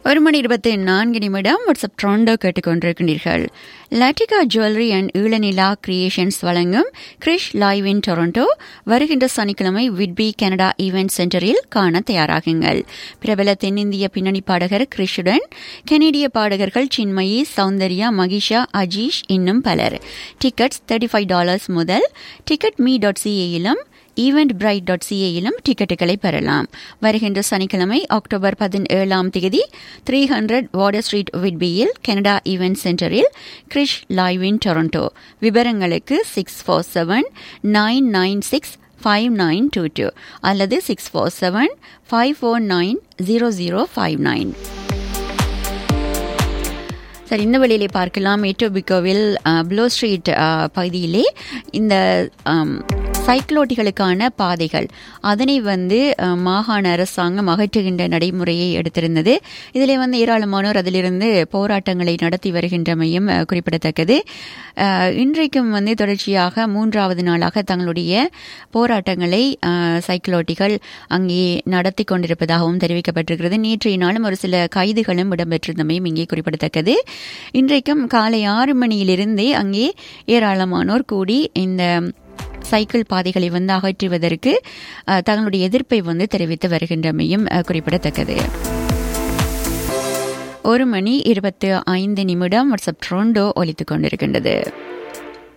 1:24 WhatsApp ட்ரோண்டோ கேட்டுக்கொண்டிருக்கின்றீர்கள். Latika jewellery and Eelanila creations வழங்கும் Girish live in Toronto வருகின்ற சனிக்கிழமை விட்பி கனடா ஈவென்ட் சென்டரில் காண தயாராகுங்கள். பிரபல தென்னிந்திய பின்னணி பாடகர் கிரிஷுடன் கனேடிய பாடகர்கள் சின்மயி, சௌந்தர்யா, மகிஷா, அஜீஷ் இன்னும் பலர். டிக்கெட்ஸ் $35 முதல் ticketme.ca-இலும் eventbrite.ca-இலும் டிக்கெட்டுகளை பெறலாம். வருகின்ற சனிக்கிழமை October 17 300 warder street விட்பியில் Canada event சென்டரில் கிரிஷ் லைவ் இன் டொரண்டோ. விவரங்களுக்கு 647-996-5922 அல்லது 647-549-0059. சரி, இந்த வழியிலே பார்க்கலாம். எட்டோபிகோவில் ப்ளோ ஸ்ட்ரீட் பகுதியிலே இந்த சைக்ளோட்டிகளுக்கான பாதைகள் அதனை மாகாண அரசாங்கம் அகற்றுகின்ற நடைமுறையை எடுத்திருந்தது. இதிலே ஏராளமானோர் அதிலிருந்து போராட்டங்களை நடத்தி வருகின்றமையும் குறிப்பிடத்தக்கது. இன்றைக்கும் தொடர்ச்சியாக 3வது நாளாக தங்களுடைய போராட்டங்களை சைக்ளோட்டிகள் அங்கே நடத்தி கொண்டிருப்பதாகவும் தெரிவிக்கப்பட்டிருக்கிறது. நேற்றைய நாளும் ஒரு சில கைதுகளும் இடம்பெற்றிருந்தமையும் இங்கே குறிப்பிடத்தக்கது. இன்றைக்கும் காலை 6 மணியிலிருந்தே அங்கே ஏராளமானோர் கூடி இந்த சைக்கிள் பாதைகளை அகற்றுவதற்கு தங்களுடைய எதிர்ப்பை தெரிவித்து வருகின்றமையும் குறிப்பிடத்தக்கது. 1:25 வாட்ஸ்அப் ட்ரோண்டோ ஒலித்துக் கொண்டிருக்கின்றது.